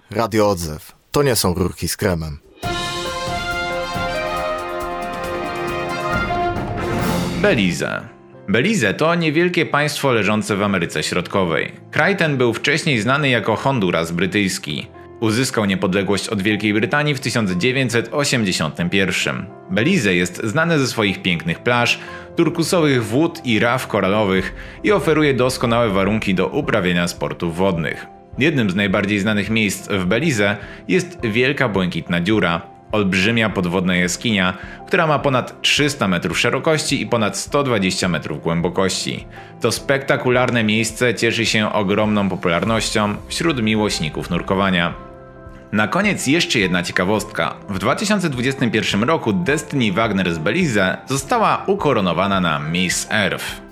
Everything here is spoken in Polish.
Radio Odzew. To nie są rurki z kremem. Belize. Belize to niewielkie państwo leżące w Ameryce Środkowej. Kraj ten był wcześniej znany jako Honduras brytyjski. Uzyskał niepodległość od Wielkiej Brytanii w 1981. Belize jest znane ze swoich pięknych plaż, turkusowych wód i raf koralowych i oferuje doskonałe warunki do uprawiania sportów wodnych. Jednym z najbardziej znanych miejsc w Belize jest Wielka Błękitna Dziura, olbrzymia podwodna jaskinia, która ma ponad 300 metrów szerokości i ponad 120 metrów głębokości. To spektakularne miejsce cieszy się ogromną popularnością wśród miłośników nurkowania. Na koniec jeszcze jedna ciekawostka. W 2021 roku Destiny Wagner z Belize została ukoronowana na Miss Earth.